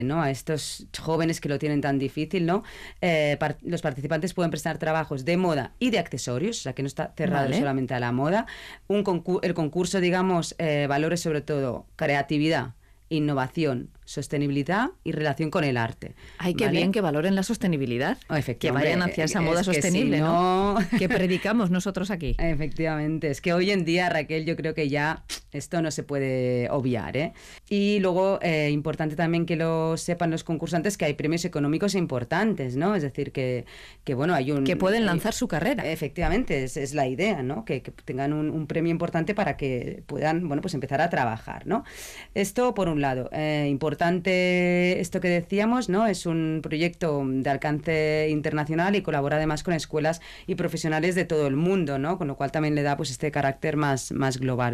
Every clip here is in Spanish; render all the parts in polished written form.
¿no? A estos jóvenes que lo tienen tan difícil, ¿no? Los participantes pueden presentar trabajos de moda y de accesorios, o sea que no está cerrado solamente a la moda. El concurso, digamos, valore sobre todo creatividad, innovación, sostenibilidad y relación con el arte. Ay, qué bien que valoren la sostenibilidad. Que vayan hacia esa moda sostenible, si ¿no? Que predicamos nosotros aquí. Efectivamente. Es que hoy en día, Raquel, yo creo que ya esto no se puede obviar, ¿eh? Y luego, importante también que lo sepan los concursantes, que hay premios económicos importantes, ¿no? Es decir, que bueno, hay un... Que pueden lanzar su carrera. Efectivamente, es la idea, ¿no? Que tengan un premio importante para que puedan, bueno, pues empezar a trabajar, ¿no? Esto por un lado. Importante esto que decíamos, ¿no? Es un proyecto de alcance internacional y colabora además con escuelas y profesionales de todo el mundo, ¿no? Con lo cual también le da pues este carácter más global.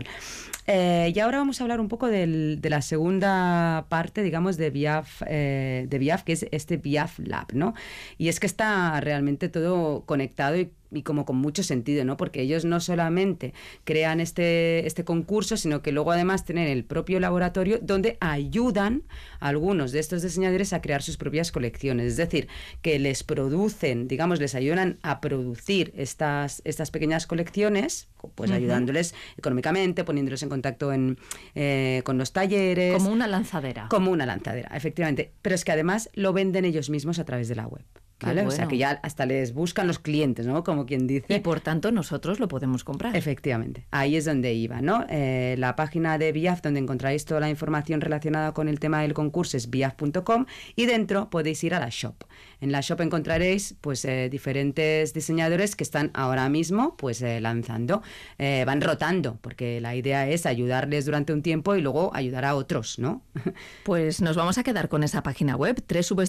Y ahora vamos a hablar un poco de la segunda parte, digamos, de BIAF, que es este BIAF Lab, ¿no? Y es que está realmente todo conectado y como con mucho sentido, ¿no? Porque ellos no solamente crean este concurso, sino que luego además tienen el propio laboratorio donde ayudan a algunos de estos diseñadores a crear sus propias colecciones. Es decir, que les producen, digamos, les ayudan a producir estas pequeñas colecciones, pues ayudándoles económicamente, poniéndolos en contacto con los talleres. Como una lanzadera. Como una lanzadera, efectivamente. Pero es que además lo venden ellos mismos a través de la web. ¿Vale? Bueno. O sea que ya hasta les buscan los clientes, ¿no? Como quien dice. Y por tanto nosotros lo podemos comprar. Efectivamente, ahí es donde iba, ¿no? La página de BIAF, donde encontraréis toda la información relacionada con el tema del concurso, es biaf.com, y dentro podéis ir a la shop. En la shop encontraréis pues diferentes diseñadores que están ahora mismo pues lanzando, van rotando, porque la idea es ayudarles durante un tiempo y luego ayudar a otros, ¿no? Pues nos vamos a quedar con esa página web,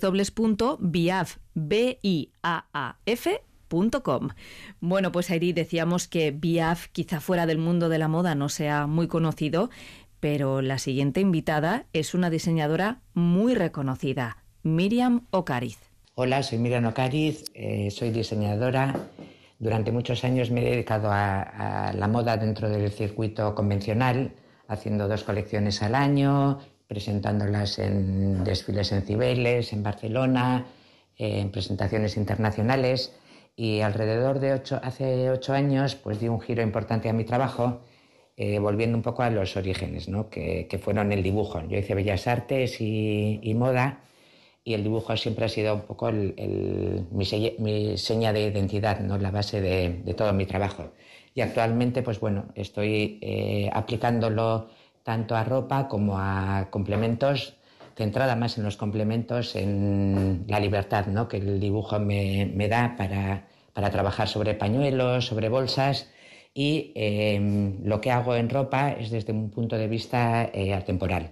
www.biaf.com. Bueno, pues Airi, decíamos que BIAF quizá fuera del mundo de la moda no sea muy conocido, pero la siguiente invitada es una diseñadora muy reconocida, Míriam Ocariz. Hola, soy Míriam Ocariz, soy diseñadora. Durante muchos años me he dedicado a la moda dentro del circuito convencional, haciendo 2 colecciones al año, presentándolas en desfiles en Cibeles, en Barcelona, en presentaciones internacionales, y alrededor de hace 8 años pues di un giro importante a mi trabajo, volviendo un poco a los orígenes, ¿no? que fueron el dibujo. Yo hice Bellas Artes y moda, y el dibujo siempre ha sido un poco mi seña de identidad, ¿no? La base de todo mi trabajo. Y actualmente pues bueno, estoy aplicándolo tanto a ropa como a complementos, centrada más en los complementos, en la libertad, ¿no? que el dibujo me da para trabajar sobre pañuelos, sobre bolsas, y lo que hago en ropa es desde un punto de vista atemporal.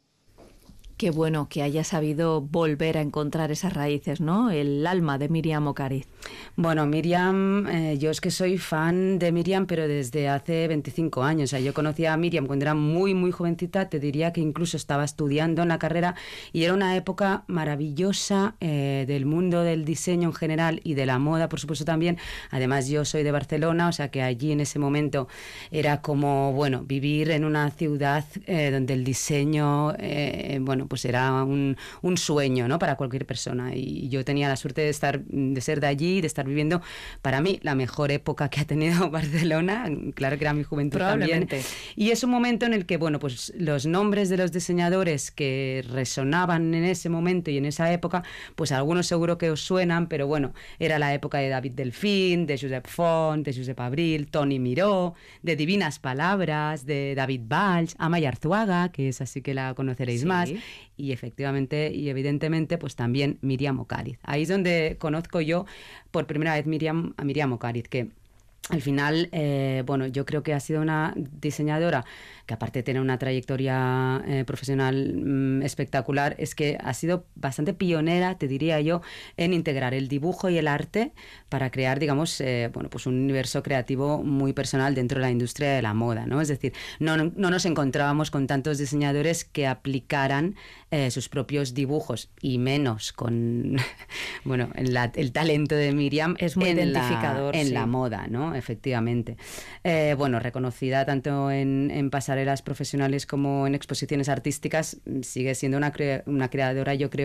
Qué bueno que haya sabido volver a encontrar esas raíces, ¿no? El alma de Míriam Ocariz. Bueno, Míriam, yo es que soy fan de Míriam, pero desde hace 25 años. O sea, yo conocí a Míriam cuando era muy, muy jovencita. Te diría que incluso estaba estudiando en la carrera y era una época maravillosa del mundo del diseño en general y de la moda, por supuesto, también. Además, yo soy de Barcelona, o sea que allí en ese momento era como, bueno, vivir en una ciudad donde el diseño, bueno, pues era un sueño, ¿no? Para cualquier persona, y yo tenía la suerte de ser de allí, de estar viviendo, para mí, la mejor época que ha tenido Barcelona. Claro que era mi juventud también, y es un momento en el que, bueno, pues los nombres de los diseñadores que resonaban en ese momento y en esa época, pues algunos seguro que os suenan, pero bueno, era la época de David Delfín, de Josep Font, de Josep Abril, Toni Miró, de Divinas Palabras, de David Valls, Amaya Arzuaga, que es así que la conoceréis más, y efectivamente y evidentemente pues también Míriam Ocariz. Ahí es donde conozco yo por primera vez a Míriam Ocariz, que al final, bueno, yo creo que ha sido una diseñadora que, aparte de tener una trayectoria profesional espectacular, es que ha sido bastante pionera, te diría yo, en integrar el dibujo y el arte para crear, digamos, bueno, pues un universo creativo muy personal dentro de la industria de la moda, ¿no? Es decir, no nos encontrábamos con tantos diseñadores que aplicaran sus propios dibujos, y menos con, bueno, el talento de Míriam es muy identificador en la moda, ¿no? ¿no? Efectivamente. Bueno, reconocida tanto en pasarelas profesionales como en exposiciones artísticas, sigue siendo una creadora, yo creo,